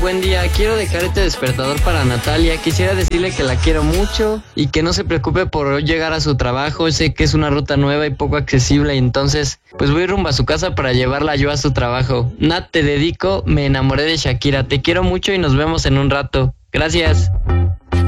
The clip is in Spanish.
buen día. Quiero dejar este despertador para Natalia. Quisiera decirle que la quiero mucho y que no se preocupe por llegar a su trabajo. Sé que es una ruta nueva y poco accesible, y entonces pues voy rumbo a su casa para llevarla yo a su trabajo. Nat, te dedico, me enamoré de Shakira. Te quiero mucho y nos vemos en un rato. Gracias.